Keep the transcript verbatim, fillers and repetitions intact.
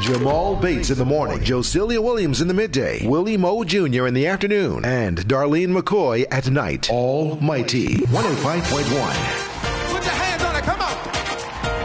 Jamal Bates in the morning, Josilia Williams in the midday, Willie Moe Junior in the afternoon, and Darlene McCoy at night. Almighty one oh five point one.